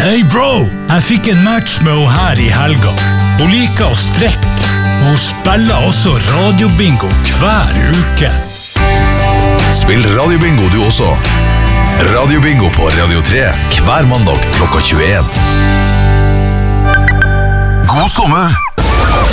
Hey bro, jeg fikk en match med henne her i helga. Hun liker å strekke, og hun spiller også radiobingo hver uke. Spill radiobingo du også. Radiobingo på Radio 3 hver mandag klokka 21. God sommer!